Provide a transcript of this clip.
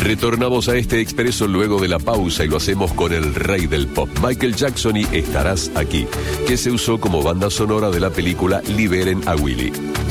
Retornamos a este expreso luego de la pausa y lo hacemos con el rey del pop, Michael Jackson, y Estarás Aquí, que se usó como banda sonora de la película Liberen a Willy.